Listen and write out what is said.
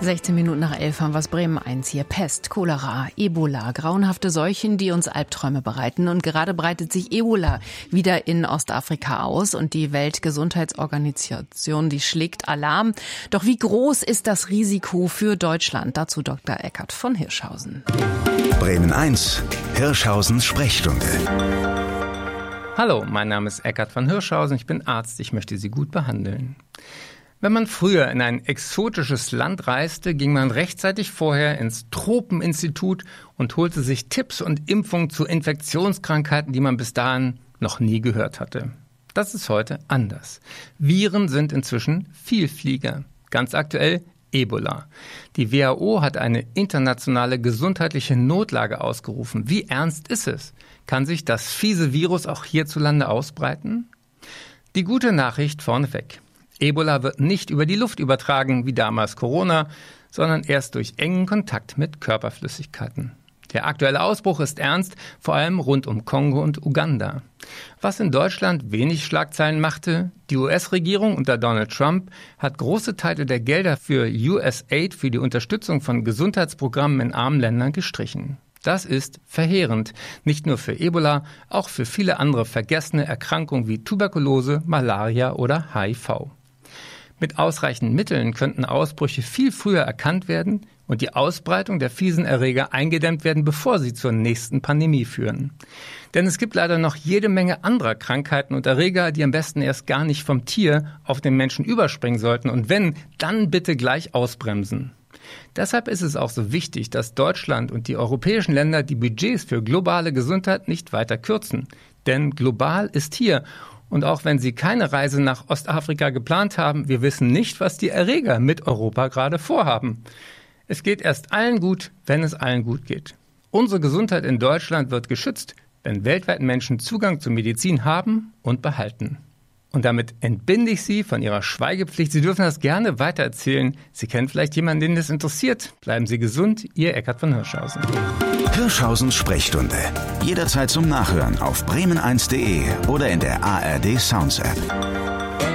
16 Minuten nach 11 haben wir es Bremen 1 hier. Pest, Cholera, Ebola, grauenhafte Seuchen, die uns Albträume bereiten. Und gerade breitet sich Ebola wieder in Ostafrika aus. Und die Weltgesundheitsorganisation, die schlägt Alarm. Doch wie groß ist das Risiko für Deutschland? Dazu Dr. Eckart von Hirschhausen. Bremen 1, Hirschhausens Sprechstunde. Hallo, mein Name ist Eckart von Hirschhausen. Ich bin Arzt. Ich möchte Sie gut behandeln. Wenn man früher in ein exotisches Land reiste, ging man rechtzeitig vorher ins Tropeninstitut und holte sich Tipps und Impfungen zu Infektionskrankheiten, die man bis dahin noch nie gehört hatte. Das ist heute anders. Viren sind inzwischen Vielflieger. Ganz aktuell Ebola. Die WHO hat eine internationale gesundheitliche Notlage ausgerufen. Wie ernst ist es? Kann sich das fiese Virus auch hierzulande ausbreiten? Die gute Nachricht vorneweg. Ebola wird nicht über die Luft übertragen, wie damals Corona, sondern erst durch engen Kontakt mit Körperflüssigkeiten. Der aktuelle Ausbruch ist ernst, vor allem rund um Kongo und Uganda. Was in Deutschland wenig Schlagzeilen machte, die US-Regierung unter Donald Trump hat große Teile der Gelder für USAID für die Unterstützung von Gesundheitsprogrammen in armen Ländern gestrichen. Das ist verheerend, nicht nur für Ebola, auch für viele andere vergessene Erkrankungen wie Tuberkulose, Malaria oder HIV. Mit ausreichend Mitteln könnten Ausbrüche viel früher erkannt werden und die Ausbreitung der fiesen Erreger eingedämmt werden, bevor sie zur nächsten Pandemie führen. Denn es gibt leider noch jede Menge anderer Krankheiten und Erreger, die am besten erst gar nicht vom Tier auf den Menschen überspringen sollten und wenn, dann bitte gleich ausbremsen. Deshalb ist es auch so wichtig, dass Deutschland und die europäischen Länder die Budgets für globale Gesundheit nicht weiter kürzen. Denn global ist hier. Und auch wenn Sie keine Reise nach Ostafrika geplant haben, wir wissen nicht, was die Erreger mit Europa gerade vorhaben. Es geht erst allen gut, wenn es allen gut geht. Unsere Gesundheit in Deutschland wird geschützt, wenn weltweit Menschen Zugang zur Medizin haben und behalten. Und damit entbinde ich Sie von Ihrer Schweigepflicht. Sie dürfen das gerne weitererzählen. Sie kennen vielleicht jemanden, den das interessiert. Bleiben Sie gesund, Ihr Eckart von Hirschhausen. Hirschhausens Sprechstunde. Jederzeit zum Nachhören auf bremen1.de oder in der ARD Sounds App.